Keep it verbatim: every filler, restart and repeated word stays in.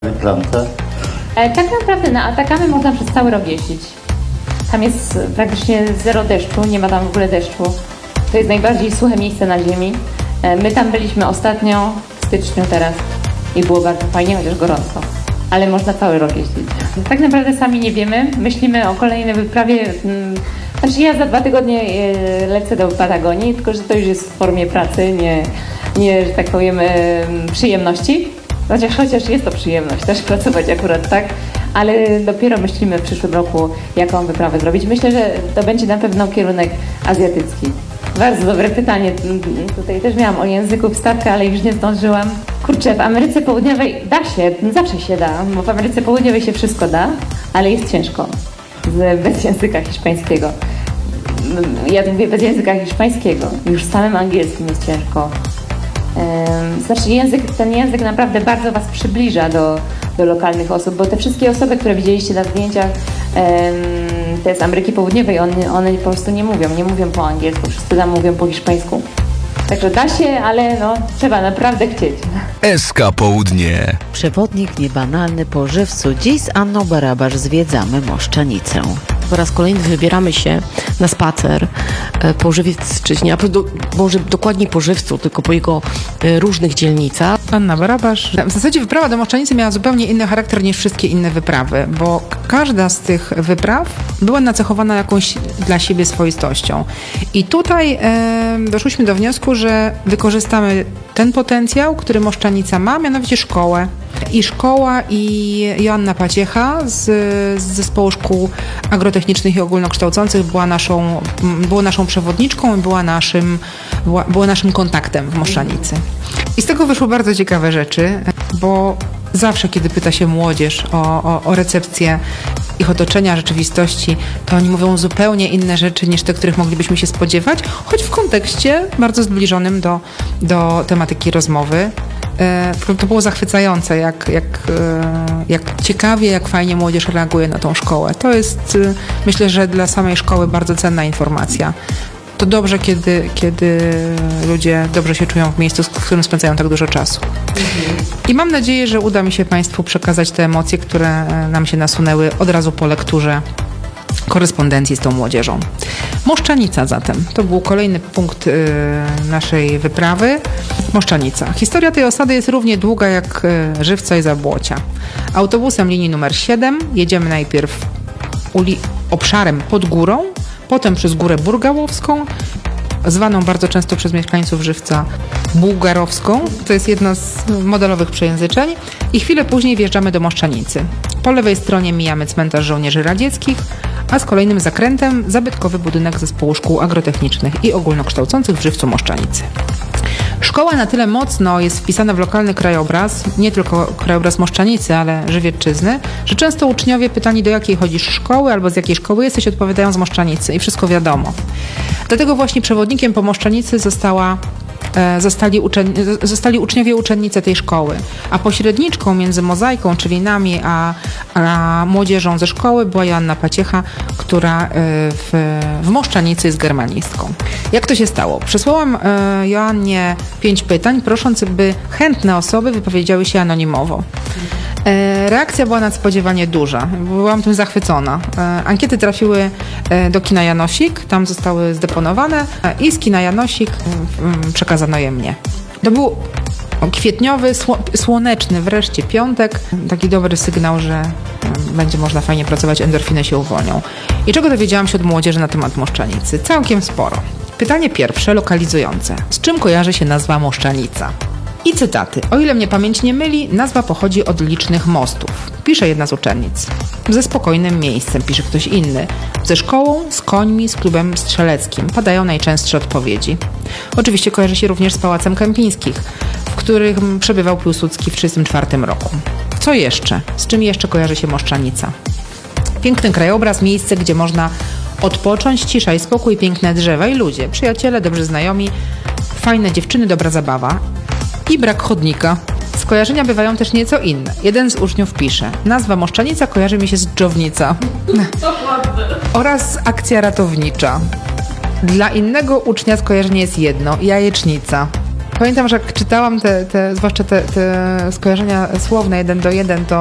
Planta? Tak naprawdę na Atakamy można przez cały rok jeździć. Tam jest praktycznie zero deszczu, nie ma tam w ogóle deszczu. To jest najbardziej suche miejsce na ziemi. My tam byliśmy ostatnio w styczniu teraz i było bardzo fajnie, chociaż gorąco. Ale można cały rok jeździć. Tak naprawdę sami nie wiemy. Myślimy o kolejnej wyprawie. Znaczy ja za dwa tygodnie lecę do Patagonii, tylko że to już jest w formie pracy, nie, nie że tak powiem, przyjemności. Chociaż, chociaż jest to przyjemność też pracować akurat tak, ale dopiero myślimy w przyszłym roku, jaką wyprawę zrobić. Myślę, że to będzie na pewno kierunek azjatycki. Bardzo dobre pytanie. Tutaj też miałam o języku wstawkę, ale już nie zdążyłam. Kurczę, w Ameryce Południowej da się, zawsze się da, bo w Ameryce Południowej się wszystko da, ale jest ciężko bez języka hiszpańskiego. Ja mówię bez języka hiszpańskiego, już samym angielskim jest ciężko. Znaczy język, ten język naprawdę bardzo was przybliża do, do lokalnych osób, bo te wszystkie osoby, które widzieliście na zdjęciach, te z Ameryki Południowej, one, one po prostu nie mówią, nie mówią po angielsku, wszyscy tam mówią po hiszpańsku. Także da się, ale no, trzeba naprawdę chcieć. S K Południe. Przewodnik niebanalny po Żywcu. Dziś z Anną Barabasz zwiedzamy Moszczanicę. Po raz kolejny wybieramy się na spacer po Żywiecczyźnie, a do, może dokładniej po Żywcu, tylko po jego różnych dzielnicach. Anna Barabasz. W zasadzie wyprawa do Moszczanicy miała zupełnie inny charakter niż wszystkie inne wyprawy, bo każda z tych wypraw była nacechowana jakąś dla siebie swoistością. I tutaj e, doszliśmy do wniosku, że wykorzystamy ten potencjał, który Moszczanica ma, mianowicie szkołę. I szkoła i Joanna Paciecha z, z zespołu szkół agrotechnicznych i ogólnokształcących była naszą, była naszą przewodniczką i była naszym, była, była naszym kontaktem w Moszczanicy. I z tego wyszły bardzo ciekawe rzeczy, bo zawsze, kiedy pyta się młodzież o, o, o recepcję ich otoczenia, rzeczywistości, to oni mówią zupełnie inne rzeczy niż te, których moglibyśmy się spodziewać, choć w kontekście bardzo zbliżonym do, do tematyki rozmowy. To było zachwycające, jak, jak, jak ciekawie, jak fajnie młodzież reaguje na tą szkołę. To jest, myślę, że dla samej szkoły bardzo cenna informacja. To dobrze, kiedy, kiedy ludzie dobrze się czują w miejscu, w którym spędzają tak dużo czasu. I mam nadzieję, że uda mi się Państwu przekazać te emocje, które nam się nasunęły od razu po lekturze korespondencji z tą młodzieżą. Moszczanica zatem. To był kolejny punkt y, naszej wyprawy. Moszczanica. Historia tej osady jest równie długa jak y, Żywca i Zabłocia. Autobusem linii numer siedem jedziemy najpierw uli- obszarem pod górą, potem przez Górę Burgałowską, zwaną bardzo często przez mieszkańców Żywca Bułgarowską. To jest jedno z modelowych przejęzyczeń. I chwilę później wjeżdżamy do Moszczanicy. Po lewej stronie mijamy cmentarz żołnierzy radzieckich, a z kolejnym zakrętem zabytkowy budynek zespołu szkół agrotechnicznych i ogólnokształcących w Żywcu Moszczanicy. Szkoła na tyle mocno jest wpisana w lokalny krajobraz, nie tylko krajobraz Moszczanicy, ale Żywiecczyzny, że często uczniowie pytani, do jakiej chodzisz szkoły albo z jakiej szkoły jesteś, odpowiadają z Moszczanicy i wszystko wiadomo. Dlatego właśnie przewodnikiem po Moszczanicy została Zostali, uczen... zostali uczniowie i uczennice tej szkoły, a pośredniczką między Mozaiką, czyli nami, a, a młodzieżą ze szkoły była Joanna Paciecha, która w, w Moszczanicy jest germanistką. Jak to się stało? Przesłałam Joannie pięć pytań, prosząc, by chętne osoby wypowiedziały się anonimowo. Reakcja była nadspodziewanie duża. Byłam tym zachwycona. Ankiety trafiły do kina Janosik, tam zostały zdeponowane i z kina Janosik przekazano je mnie. To był kwietniowy, słoneczny wreszcie piątek. Taki dobry sygnał, że będzie można fajnie pracować, endorfiny się uwolnią. I czego dowiedziałam się od młodzieży na temat Moszczanicy? Całkiem sporo. Pytanie pierwsze, lokalizujące. Z czym kojarzy się nazwa Moszczanica? I cytaty. O ile mnie pamięć nie myli, nazwa pochodzi od licznych mostów. Pisze jedna z uczennic. Ze spokojnym miejscem, pisze ktoś inny. Ze szkołą, z końmi, z klubem strzeleckim. Padają najczęstsze odpowiedzi. Oczywiście kojarzy się również z Pałacem Kępińskich, w którym przebywał Piłsudski w tysiąc dziewięćset trzydziestym czwartym roku. Co jeszcze? Z czym jeszcze kojarzy się Moszczanica? Piękny krajobraz, miejsce, gdzie można odpocząć, cisza i spokój, piękne drzewa i ludzie, przyjaciele, dobrzy znajomi, fajne dziewczyny, dobra zabawa. I brak chodnika. Skojarzenia bywają też nieco inne. Jeden z uczniów pisze: nazwa Moszczanica kojarzy mi się z dżownica. Oraz akcja ratownicza. Dla innego ucznia skojarzenie jest jedno: jajecznica. pamiętam, że jak czytałam te, te zwłaszcza te, te skojarzenia słowne jeden do jeden, to